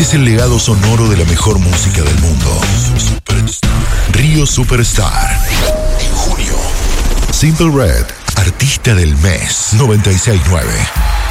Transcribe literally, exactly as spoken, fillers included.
Este es el legado sonoro de la mejor música del mundo. Río Superstar. En junio. Simple Red, artista del mes. noventa y seis nueve.